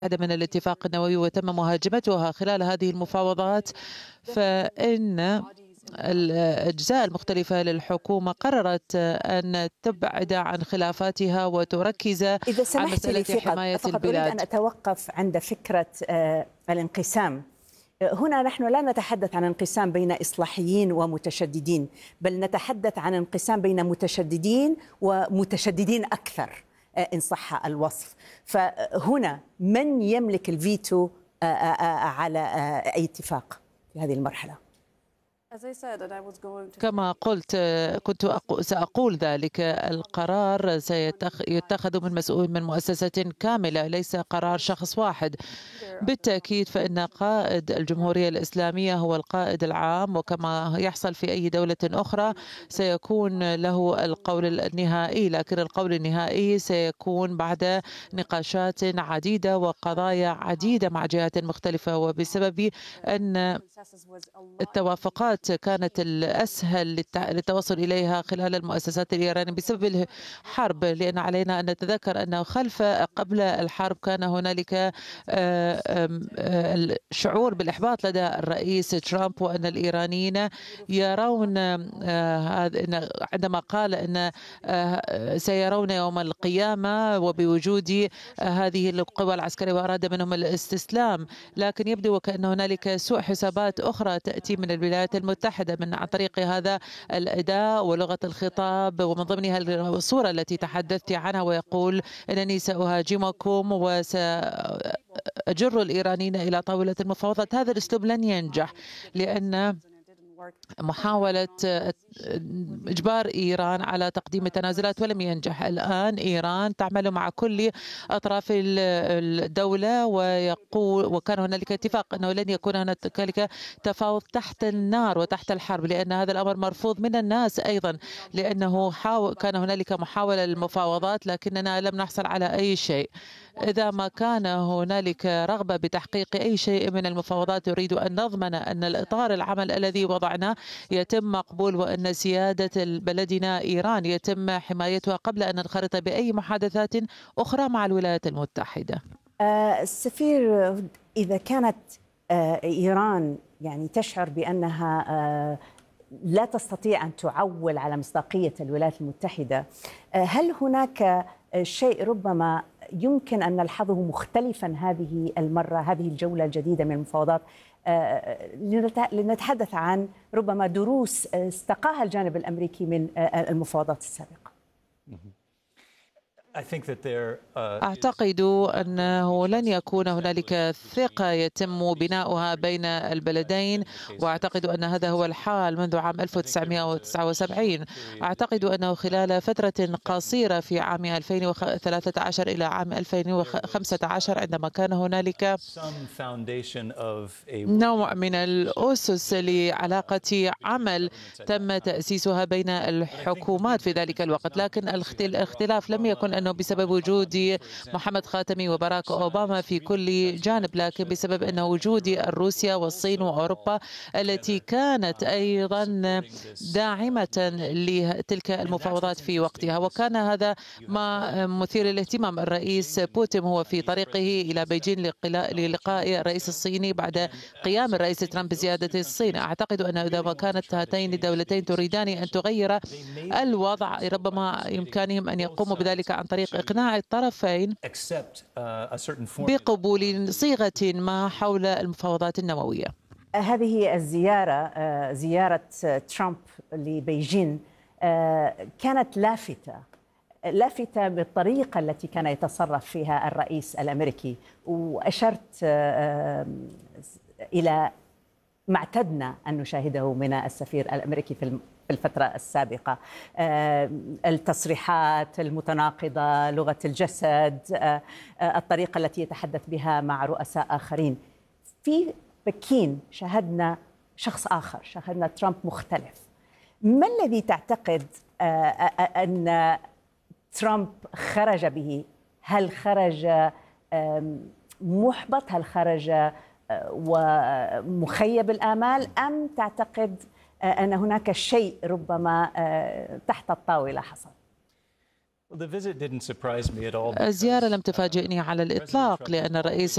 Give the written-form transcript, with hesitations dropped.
من الاتفاق النووي وتم مهاجمتها خلال هذه المفاوضات، فإن الأجزاء المختلفة للحكومة قررت أن تبعد عن خلافاتها وتركز إذا على سمحت لي مسألة حماية فقط أريد البلاد. أن أتوقف عند فكرة الانقسام. هنا نحن لا نتحدث عن انقسام بين إصلاحيين ومتشددين، بل نتحدث عن انقسام بين متشددين ومتشددين أكثر إن صح الوصف. فهنا من يملك الفيتو على أي اتفاق في هذه المرحلة؟ كما قلت كنت سأقول ذلك، القرار سيتخذ من مسؤول من مؤسسة كاملة، ليس قرار شخص واحد. بالتأكيد فإن قائد الجمهورية الإسلامية هو القائد العام، وكما يحصل في أي دولة أخرى سيكون له القول النهائي، لكن القول النهائي سيكون بعد نقاشات عديدة وقضايا عديدة مع جهات مختلفة. وبسبب أن التوافقات كانت الأسهل للتوصل إليها خلال المؤسسات الإيرانية بسبب الحرب، لأن علينا أن نتذكر أنه قبل الحرب كان هنالك الشعور بالإحباط لدى الرئيس ترامب، وأن الإيرانيين يرون عندما قال أن سيرون يوم القيامة وبوجود هذه القوى العسكرية، وأراد منهم الاستسلام. لكن يبدو وكأن هنالك سوء حسابات أخرى تأتي من الولايات المتحدة عن طريق هذا الأداء ولغة الخطاب، ومن ضمنها الصورة التي تحدثت عنها، ويقول أنني سأهاجمكم وسأجر الإيرانيين إلى طاولة المفاوضات. هذا الأسلوب لن ينجح، لأن محاولة إجبار إيران على تقديم التنازلات ولم ينجح. الآن إيران تعمل مع كل أطراف الدولة، وكان هنالك اتفاق أنه لن يكون هنالك تفاوض تحت النار وتحت الحرب، لأن هذا الأمر مرفوض من الناس أيضا، لأنه كان هنالك محاولة للمفاوضات لكننا لم نحصل على أي شيء. إذا ما كان هنالك رغبة بتحقيق أي شيء من المفاوضات، يريد أن نضمن أن الإطار العمل الذي وضعناه يتم مقبول، وأن سيادة بلدنا إيران يتم حمايتها قبل أن ننخرط بأي محادثات أخرى مع الولايات المتحدة. السفير، إذا كانت إيران يعني تشعر بأنها لا تستطيع أن تعول على مصداقية الولايات المتحدة، هل هناك شيء ربما يمكن أن نلحظه مختلفا هذه المرة، هذه الجولة الجديدة من المفاوضات، لنتحدث عن ربما دروس استقاها الجانب الأمريكي من المفاوضات السابقة؟ أعتقد أنه لن يكون هنالك ثقة يتم بناؤها بين البلدين، وأعتقد أن هذا هو الحال منذ عام 1979. أعتقد أنه خلال فترة قصيرة في عام 2013 إلى عام 2015، عندما كان هنالك نوع من الأسس لعلاقة عمل تم تأسيسها بين الحكومات في ذلك الوقت، لكن الاختلاف لم يكن أنه بسبب وجود محمد خاتمي وباراك أوباما في كل جانب، لكن بسبب أن وجود روسيا والصين وأوروبا التي كانت أيضا داعمة لتلك المفاوضات في وقتها. وكان هذا ما مثير للاهتمام. الرئيس بوتين هو في طريقه إلى بيجين للقاء الرئيس الصيني بعد قيام الرئيس ترامب بزيادة الصين. أعتقد أن إذا ما كانت هاتين الدولتين تريدان أن تغير الوضع، ربما يمكنهم أن يقوموا بذلك عن طريق إقناع الطرفين بقبول صيغة ما حول المفاوضات النووية. هذه الزيارة، زيارة ترامب لبيجين، كانت لافتة بالطريقة التي كان يتصرف فيها الرئيس الأمريكي، وأشرت إلى ما اعتدنا أن نشاهده من السفير الأمريكي في الفترة السابقة، التصريحات المتناقضة، لغة الجسد، الطريقة التي يتحدث بها مع رؤساء آخرين. في بكين شاهدنا شخص آخر، شاهدنا ترامب مختلف. ما الذي تعتقد أن ترامب خرج به؟ هل خرج محبط؟ هل خرج ومخيب الآمال؟ أم تعتقد أن هناك شيء ربما تحت الطاولة حصل؟ الزيارة لم تفاجئني على الإطلاق، لأن الرئيس